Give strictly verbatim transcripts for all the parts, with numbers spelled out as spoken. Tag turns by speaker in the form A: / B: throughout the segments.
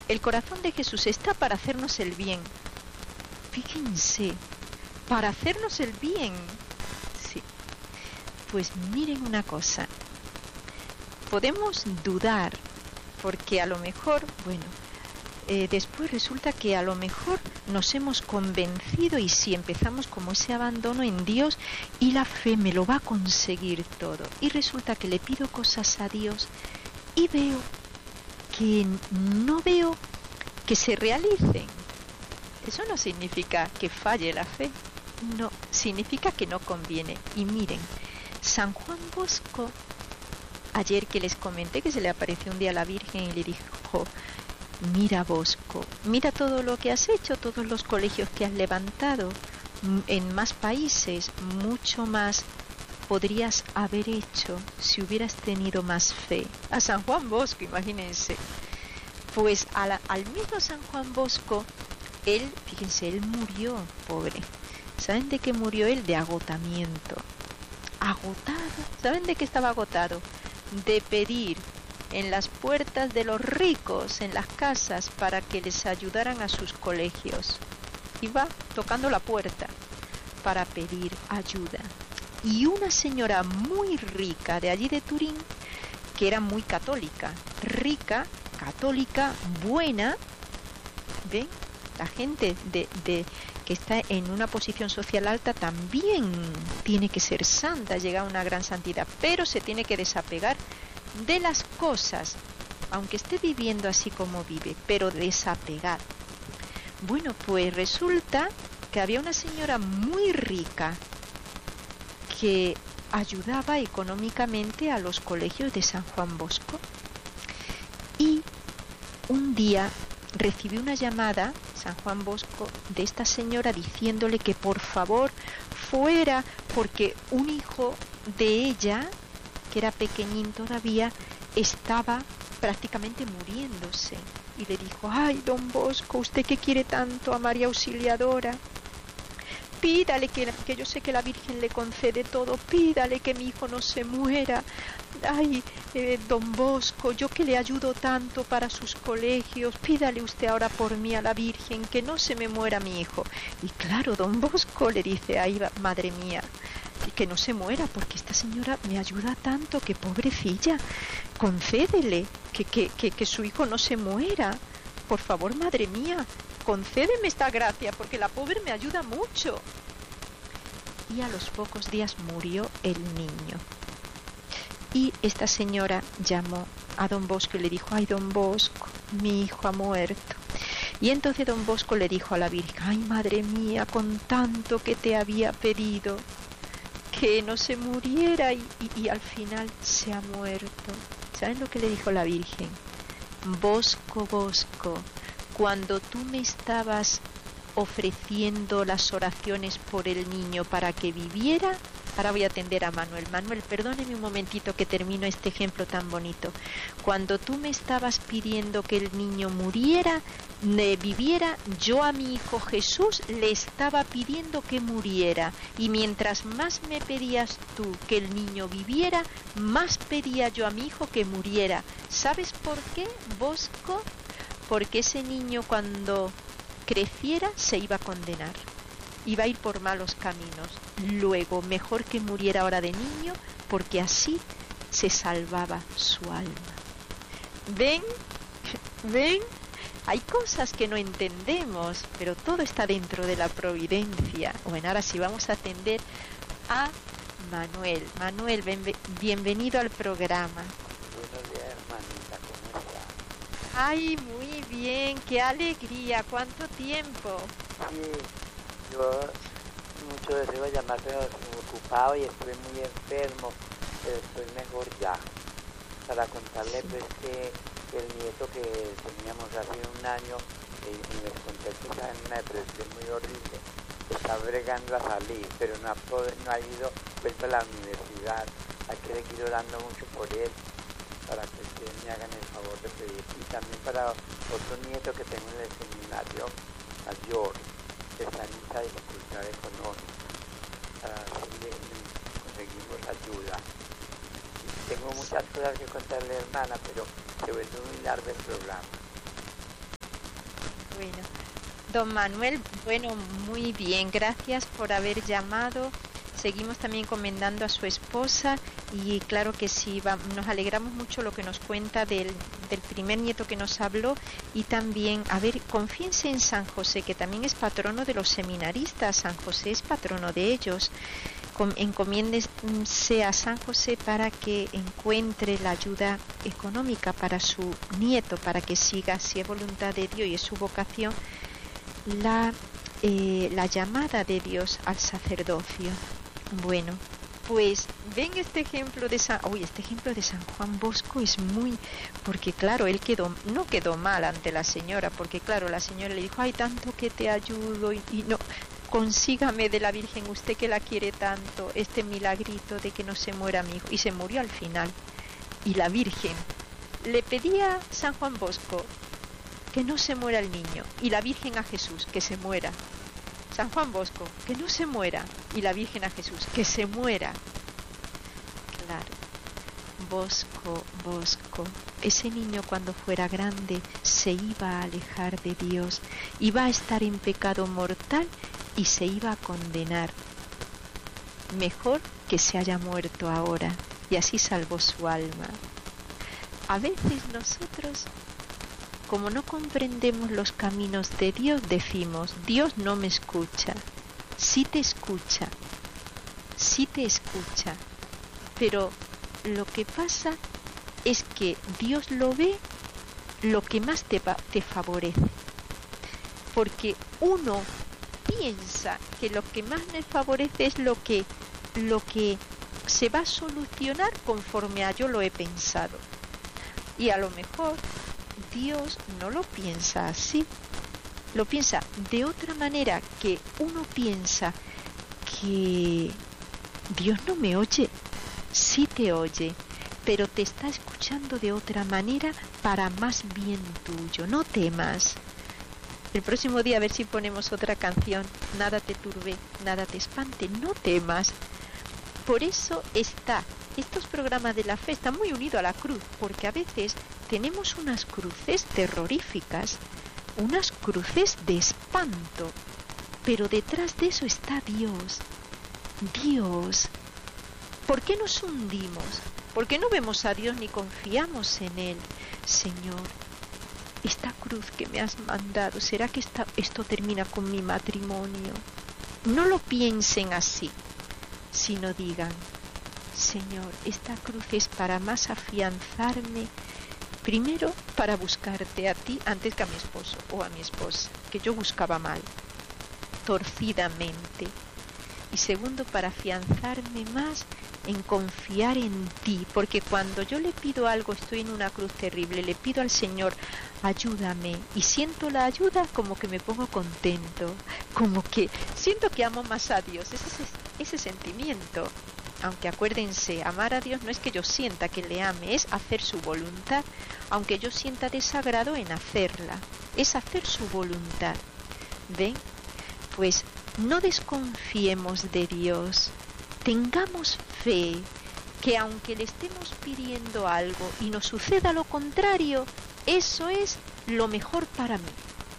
A: El corazón de Jesús está para hacernos el bien. Fíjense, para hacernos el bien. Sí. Pues miren una cosa. Podemos dudar, porque a lo mejor, bueno, eh, después resulta que a lo mejor nos hemos convencido y si empezamos como ese abandono en Dios y la fe me lo va a conseguir todo. Y resulta que le pido cosas a Dios y veo que no veo que se realicen. Eso no significa que falle la fe, no, significa que no conviene. Y miren, San Juan Bosco, ayer que les comenté que se le apareció un día a la Virgen y le dijo: mira Bosco, mira todo lo que has hecho, todos los colegios que has levantado, en más países, mucho más podrías haber hecho si hubieras tenido más fe. A San Juan Bosco, imagínense. Pues a la, al mismo San Juan Bosco, él, fíjense, él murió, pobre. ¿Saben de qué murió él? De agotamiento. Agotado. ¿Saben de qué estaba agotado? De pedir en las puertas de los ricos, en las casas, para que les ayudaran a sus colegios. Iba tocando la puerta para pedir ayuda. Y una señora muy rica de allí de Turín, que era muy católica, rica, católica, buena, ¿ven? La gente de, de, que está en una posición social alta también tiene que ser santa, llegar a una gran santidad, pero se tiene que desapegar de las cosas, aunque esté viviendo así como vive, pero desapegar. Bueno, pues resulta que había una señora muy rica que ayudaba económicamente a los colegios de San Juan Bosco. Y un día recibí una llamada, San Juan Bosco, de esta señora diciéndole que por favor fuera, porque un hijo de ella, que era pequeñín todavía, estaba prácticamente muriéndose. Y le dijo: ay, don Bosco, usted que quiere tanto a María Auxiliadora, pídale que, que yo sé que la Virgen le concede todo, pídale que mi hijo no se muera. Ay, eh, don Bosco, yo que le ayudo tanto para sus colegios, pídale usted ahora por mí a la Virgen, que no se me muera mi hijo. Y claro, don Bosco le dice: ay, madre mía, que no se muera, porque esta señora me ayuda tanto, que pobrecilla, concédele que, que, que, que su hijo no se muera. Por favor, madre mía, concédeme esta gracia, porque la pobre me ayuda mucho. Y a los pocos días murió el niño. Y esta señora llamó a don Bosco y le dijo: ay, don Bosco, mi hijo ha muerto. Y entonces don Bosco le dijo a la Virgen: ay, madre mía, con tanto que te había pedido que no se muriera, y, y, y al final se ha muerto. ¿Saben lo que le dijo la Virgen? Bosco, Bosco, cuando tú me estabas ofreciendo las oraciones por el niño para que viviera, ahora voy a atender a Manuel. Manuel, perdóneme un momentito que termino este ejemplo tan bonito. Cuando tú me estabas pidiendo que el niño muriera, ne, viviera, yo a mi hijo Jesús le estaba pidiendo que muriera. Y mientras más me pedías tú que el niño viviera, más pedía yo a mi hijo que muriera. ¿Sabes por qué, Bosco? Porque ese niño cuando creciera se iba a condenar, iba a ir por malos caminos. Luego, mejor que muriera ahora de niño, porque así se salvaba su alma. ¿Ven? ¿Ven? Hay cosas que no entendemos, pero todo está dentro de la providencia. Bueno, ahora sí vamos a atender a Manuel. Manuel, bienvenido al programa.
B: Buenos días, hermanita, ¿cómo está?
A: Ay, muy bien, qué alegría, ¿cuánto tiempo?
B: Sí, yo mucho deseo llamar, pero estoy ocupado y estoy muy enfermo, pero estoy mejor ya. Para contarle pues que el nieto que teníamos hace un año, eh, y me conté que estaba en una depresión muy horrible, está bregando a salir, pero no ha, no ha ido pues a la universidad. Hay que seguir orando mucho por él, para que ustedes me hagan el favor de pedir. Y también para otro nieto que tengo en el seminario mayor, que está en esta dificultad económica, para ver si conseguimos ayuda. Tengo muchas cosas que contarle, hermana, pero se vuelve muy largo el programa.
A: Bueno, don Manuel, bueno, muy bien, gracias por haber llamado. Seguimos también encomendando a su esposa y claro que sí, va, nos alegramos mucho lo que nos cuenta del, del primer nieto que nos habló y también, a ver, confíense en San José, que también es patrono de los seminaristas. San José es patrono de ellos. Encomiéndese a San José para que encuentre la ayuda económica para su nieto, para que siga, si es voluntad de Dios y es su vocación, la, eh, la llamada de Dios al sacerdocio. Bueno, pues ven este ejemplo de San, uy, este ejemplo de San Juan Bosco es muy, porque claro, él quedó, no quedó mal ante la señora, porque claro, la señora le dijo, ay, tanto que te ayudo y, y no, consígame de la Virgen, usted que la quiere tanto, este milagrito de que no se muera mi hijo, y se murió al final. Y la Virgen le pedía a San Juan Bosco que no se muera el niño, y la Virgen a Jesús, que se muera. San Juan Bosco, que no se muera, y la Virgen a Jesús, que se muera. Claro, Bosco, Bosco, ese niño cuando fuera grande se iba a alejar de Dios, iba a estar en pecado mortal y se iba a condenar. Mejor que se haya muerto ahora, y así salvó su alma. A veces nosotros, como no comprendemos los caminos de Dios, decimos, Dios no me escucha. Sí te escucha, sí te escucha, pero lo que pasa es que Dios lo ve lo que más te, te favorece, porque uno piensa que lo que más me favorece es lo que, lo que se va a solucionar conforme a yo lo he pensado, y a lo mejor Dios no lo piensa así, lo piensa de otra manera, que uno piensa que Dios no me oye, sí te oye, pero te está escuchando de otra manera para más bien tuyo, no temas. El próximo día a ver si ponemos otra canción, nada te turbe, nada te espante, no temas. Por eso está, estos programas de la fe están muy unidos a la cruz, porque a veces tenemos unas cruces terroríficas, unas cruces de espanto, pero detrás de eso está Dios. Dios. ¿Por qué nos hundimos? ¿Por qué no vemos a Dios ni confiamos en Él? Señor, esta cruz que me has mandado, ¿será que esta, esto termina con mi matrimonio? No lo piensen así, sino digan, Señor, esta cruz es para más afianzarme, primero para buscarte a ti antes que a mi esposo o a mi esposa, que yo buscaba mal, torcidamente. Y segundo, para afianzarme más en confiar en ti, porque cuando yo le pido algo, estoy en una cruz terrible, le pido al Señor, ayúdame, y siento la ayuda, como que me pongo contento, como que siento que amo más a Dios, ese, ese sentimiento. Aunque acuérdense, amar a Dios no es que yo sienta que le ame, es hacer su voluntad, aunque yo sienta desagrado en hacerla, es hacer su voluntad. ¿Ven? Pues no desconfiemos de Dios, tengamos fe, que aunque le estemos pidiendo algo y nos suceda lo contrario, eso es lo mejor para mí.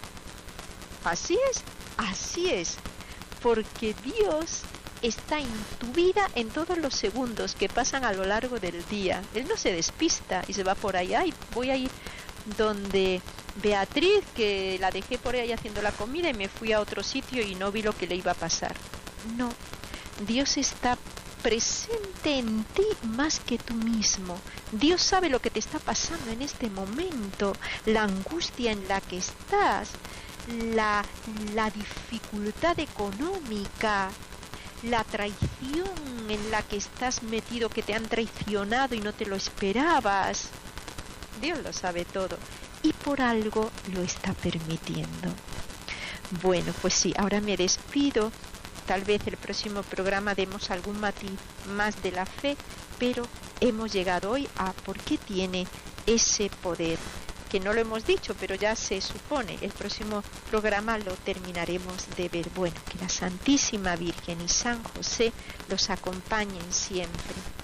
A: Así es, así es, porque Dios está en tu vida en todos los segundos que pasan a lo largo del día. Él no se despista y se va por allá y voy a ir donde Beatriz, que la dejé por ahí haciendo la comida y me fui a otro sitio y no vi lo que le iba a pasar. No, Dios está presente en ti más que tú mismo. Dios sabe lo que te está pasando en este momento, la angustia en la que estás, la, la dificultad económica, la traición en la que estás metido, que te han traicionado y no te lo esperabas. Dios lo sabe todo y por algo lo está permitiendo. Bueno, pues sí, ahora me despido. Tal vez el próximo programa demos algún matiz más de la fe, pero hemos llegado hoy a por qué tiene ese poder, que no lo hemos dicho, pero ya se supone. El próximo programa lo terminaremos de ver. Bueno, que la Santísima Virgen y San José los acompañen siempre.